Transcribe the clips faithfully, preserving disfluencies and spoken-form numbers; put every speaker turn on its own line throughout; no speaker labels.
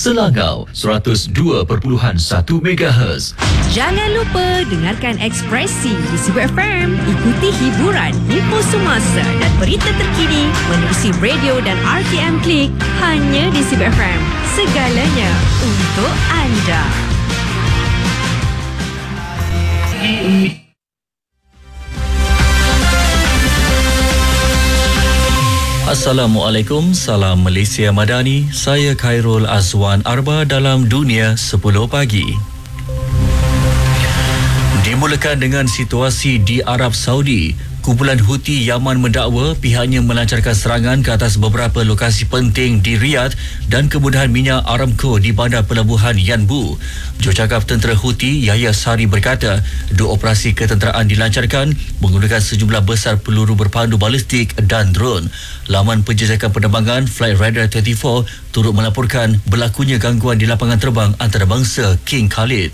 Selangau seratus dua perpuluhan satu megahertz.
Jangan lupa dengarkan Ekspresi di Sibu F M. Ikuti hiburan, info semasa dan berita terkini menerusi radio dan R T M Klik hanya di Sibu F M. Segalanya untuk anda.
Assalamualaikum, salam Malaysia Madani. Saya Khairul Azwan Arba dalam Dunia sepuluh pagi. Dimulakan dengan situasi di Arab Saudi. Kumpulan Houthi Yaman mendakwa pihaknya melancarkan serangan ke atas beberapa lokasi penting di Riyadh dan kemudahan minyak Aramco di bandar pelabuhan Yanbu. Jurucakap tentera Houthi Yahya Sari berkata, dua operasi ketenteraan dilancarkan menggunakan sejumlah besar peluru berpandu balistik dan drone. Laman penjejakan penerbangan Flight Radar dua puluh empat turut melaporkan berlakunya gangguan di lapangan terbang antarabangsa King Khalid.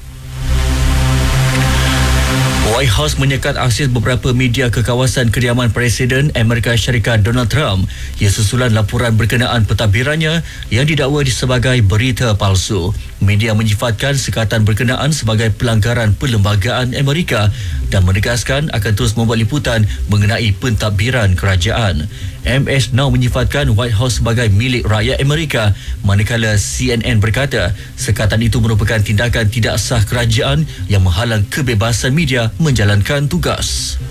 White House menyekat akses beberapa media ke kawasan kediaman Presiden Amerika Syarikat Donald Trump ia susulan laporan berkenaan pentadbirannya yang didakwa sebagai berita palsu. Media menyifatkan sekatan berkenaan sebagai pelanggaran perlembagaan Amerika dan menegaskan akan terus membuat liputan mengenai pentadbiran kerajaan. M S Now menyifatkan White House sebagai milik rakyat Amerika, manakala C N N berkata sekatan itu merupakan tindakan tidak sah kerajaan yang menghalang kebebasan media menjalankan tugas.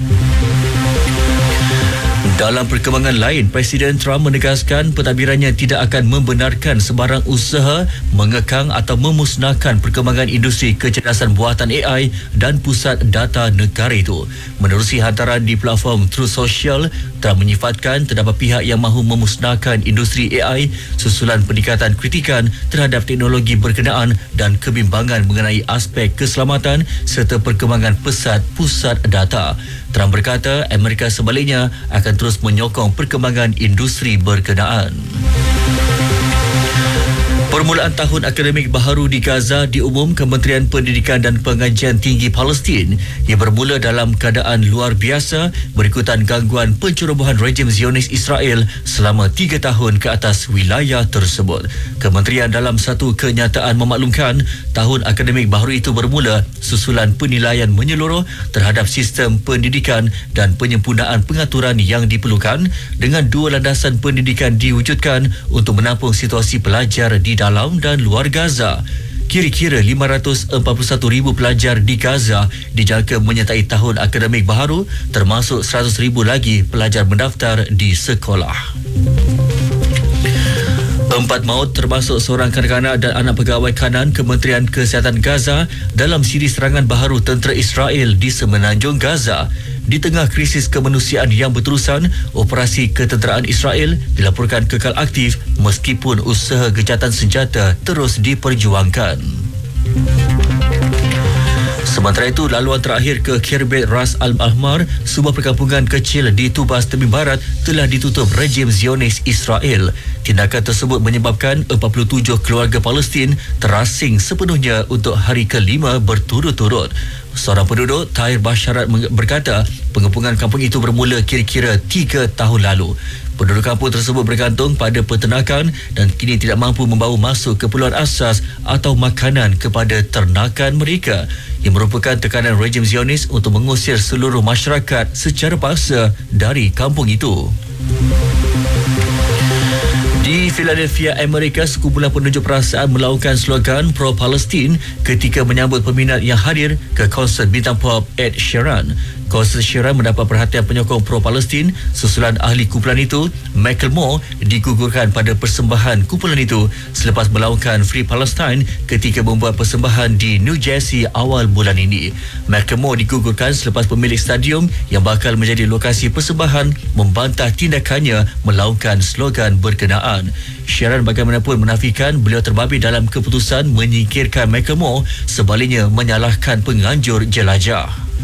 Dalam perkembangan lain, Presiden Trump menegaskan pentadbirannya tidak akan membenarkan sebarang usaha mengekang atau memusnahkan perkembangan industri kecerdasan buatan A I dan pusat data negara itu. Menerusi hantaran di platform Truth Social, Trump menyifatkan terdapat pihak yang mahu memusnahkan industri A I susulan peningkatan kritikan terhadap teknologi berkenaan dan kebimbangan mengenai aspek keselamatan serta perkembangan pesat pusat data. Trump berkata Amerika sebaliknya akan terus menyokong perkembangan industri berkenaan. Permulaan tahun akademik baharu di Gaza diumum Kementerian Pendidikan dan Pengajian Tinggi Palestin yang bermula dalam keadaan luar biasa berikutan gangguan pencerobohan rejim Zionis Israel selama tiga tahun ke atas wilayah tersebut. Kementerian dalam satu kenyataan memaklumkan tahun akademik baharu itu bermula susulan penilaian menyeluruh terhadap sistem pendidikan dan penyempurnaan pengaturan yang diperlukan dengan dua landasan pendidikan diwujudkan untuk menampung situasi pelajar di dalam dan luar Gaza. Kira-kira lima ratus empat puluh satu ribu pelajar di Gaza dijangka menyertai tahun akademik baharu, termasuk seratus ribu lagi pelajar mendaftar di sekolah. Empat maut termasuk seorang kanak-kanak dan anak pegawai kanan Kementerian Kesihatan Gaza dalam siri serangan baharu tentera Israel di semenanjung Gaza. Di tengah krisis kemanusiaan yang berterusan, operasi ketenteraan Israel dilaporkan kekal aktif meskipun usaha gejatan senjata terus diperjuangkan. Sementara itu, laluan terakhir ke Khirbet Ras Al-Ahmar, sebuah perkampungan kecil di Tubas tepi barat, telah ditutup rejim Zionis Israel. Tindakan tersebut menyebabkan empat puluh tujuh keluarga Palestin terasing sepenuhnya untuk hari kelima berturut-turut. Seorang penduduk, Tahir Basharat, berkata pengepungan kampung itu bermula kira-kira tiga tahun lalu. Penduduk kampung tersebut bergantung pada peternakan dan kini tidak mampu membawa masuk keperluan asas atau makanan kepada ternakan mereka, yang merupakan tekanan rejim Zionis untuk mengusir seluruh masyarakat secara paksa dari kampung itu. Di Philadelphia, Amerika, sekumpulan penunjuk perasaan melakukan slogan pro-Palestin ketika menyambut peminat yang hadir ke konsert bintang pop Ed Sheeran. Konsert Sheeran mendapat perhatian penyokong pro-Palestin. Susulan ahli kumpulan itu, Macklemore, digugurkan pada persembahan kumpulan itu selepas melakukan Free Palestine ketika membuat persembahan di New Jersey awal bulan ini. Macklemore digugurkan selepas pemilik stadium yang bakal menjadi lokasi persembahan membantah tindakannya melakukan slogan berkenaan. Sheeran bagaimanapun menafikan beliau terbabit dalam keputusan menyingkirkan Macklemore, sebaliknya menyalahkan penganjur jelajah.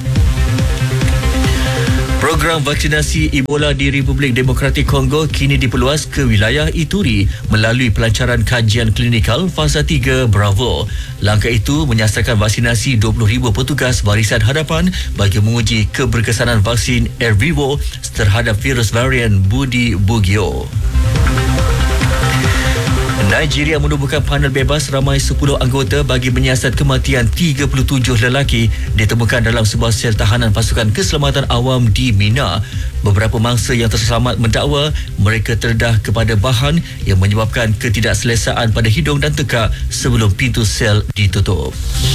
Program vaksinasi Ebola di Republik Demokratik Kongo kini diperluas ke wilayah Ituri melalui pelancaran kajian klinikal fasa tiga Bravo. Langkah itu menyasarkan vaksinasi dua puluh ribu petugas barisan hadapan bagi menguji keberkesanan vaksin Ervivo terhadap virus varian Budi Bugio. Nigeria menubuhkan panel bebas ramai sepuluh anggota bagi menyiasat kematian tiga puluh tujuh lelaki ditemukan dalam sebuah sel tahanan pasukan keselamatan awam di Mina. Beberapa mangsa yang terselamat mendakwa mereka terdedah kepada bahan yang menyebabkan ketidakselesaan pada hidung dan tekak sebelum pintu sel ditutup.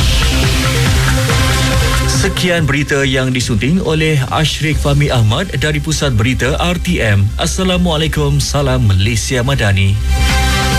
Sekian berita yang disunting oleh Ashrik Fahmi Ahmad dari Pusat Berita R T M. Assalamualaikum, salam Malaysia Madani.